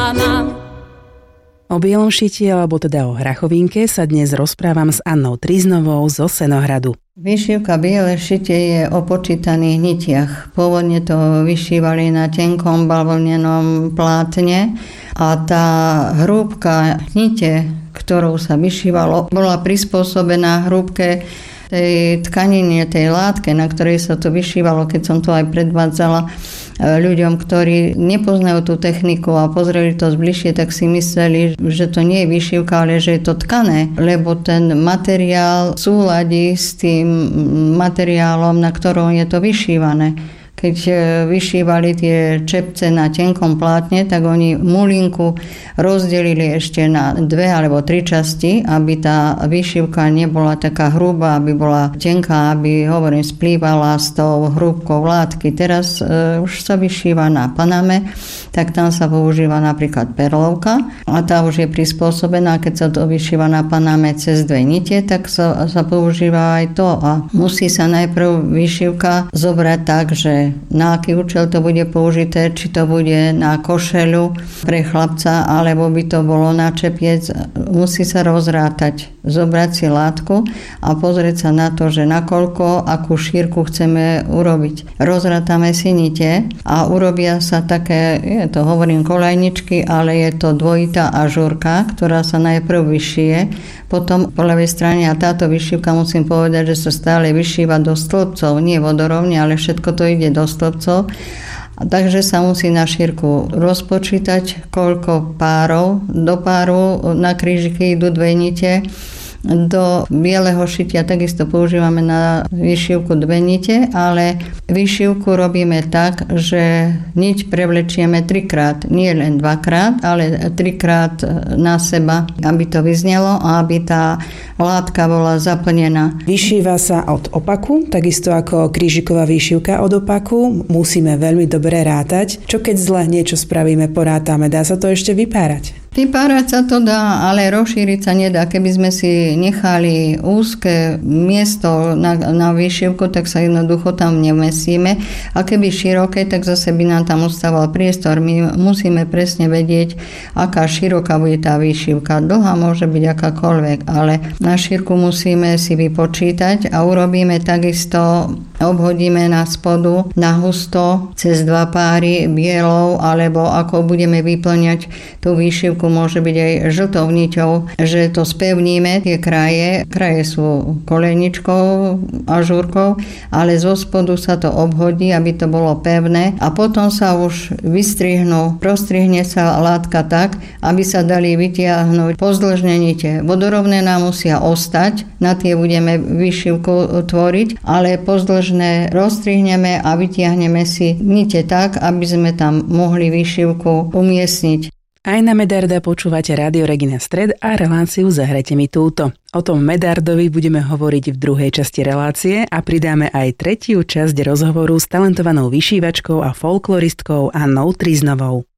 panám. O bielom šiti, alebo teda o hrachovinke, sa dnes rozprávam s Annou Triznovou zo Senohradu. Vyšívka biele šitie je o počítaných nitiach. Pôvodne to vyšívali na tenkom bavlnenom plátne a tá hrúbka nite, ktorou sa vyšívalo, bola prispôsobená hrúbke tej tkanine, tej látke, na ktorej sa to vyšívalo, keď som to aj predvádzala ľuďom, ktorí nepoznajú tú techniku a pozreli to zbližšie, tak si mysleli, že to nie je vyšívka, ale že je to tkané, lebo ten materiál súladí s tým materiálom, na ktorom je to vyšívané. Keď vyšívali tie čepce na tenkom plátne, tak oni mulinku rozdelili ešte na 2 alebo 3 časti, aby tá vyšívka nebola taká hrubá, aby bola tenká, aby, hovorím, splývala s tou hrúbkou látky. Teraz už sa vyšíva na paname, tak tam sa používa napríklad perlovka a tá už je prispôsobená, keď sa to vyšíva na paname cez 2 nite, tak sa používa aj to a musí sa najprv vyšívka zobrať tak, že na aký účel to bude použité, či to bude na košeľu pre chlapca, alebo by to bolo na čepiec, musí sa rozrátať, zobrať si látku a pozrieť sa na to, že nakoľko, akú šírku chceme urobiť. Rozrátame si nite a urobia sa také, je to hovorím kolajničky, ale je to dvojitá ažúrka, ktorá sa najprv vyšije, potom po ľavej strane a táto vyšívka, musím povedať, že sa stále vyšíva do stĺpcov, nie vodorovne, ale všetko to ide do stĺpcov. Takže sa musí na šírku rozpočítať, koľko párov. Do páru na krížiky idú 2 nite. Do bieleho šitia takisto používame na vyšívku 2 nite, ale vyšívku robíme tak, že niť prevlečieme 3-krát, nie len 2-krát, ale 3-krát na seba, aby to vyznelo a aby tá látka bola zaplnená. Vyšíva sa od opaku, takisto ako krížiková výšivka od opaku. Musíme veľmi dobre rátať. Čo keď zle niečo spravíme, porátame, dá sa to ešte vypárať? Vypárať sa to dá, ale rozšíriť sa nedá. Keby sme si nechali úzke miesto na výšivku, tak sa jednoducho tam nevmestíme. A keby široké, tak zase by nám tam ostával priestor. My musíme presne vedieť, aká široká bude tá výšivka. Dlhá môže byť akákoľvek, ale na šírku musíme si vypočítať a urobíme takisto, obhodíme na spodu na husto cez 2 páry bielou, alebo ako budeme vyplňať tú výšivku, môže byť aj žltou niťou, že to spevníme, tie kraje. Kraje sú koleničkou, ažúrkou, ale zo spodu sa to obhodí, aby to bolo pevné a potom sa už vystrihnú, prostrihne sa látka tak, aby sa dali vytiahnuť pozdĺžne nite. Vodorovné nám musia ostať, na tie budeme vyšívku tvoriť, ale pozdĺžne rozstrihneme a vytiahneme si nite tak, aby sme tam mohli vyšívku umiestniť. Aj na Medarda počúvate Rádio Regina Stred a reláciu Zahrajte mi túto. O tom Medardovi budeme hovoriť v druhej časti relácie a pridáme aj 3. časť rozhovoru s talentovanou vyšívačkou a folkloristkou Annou Triznovou.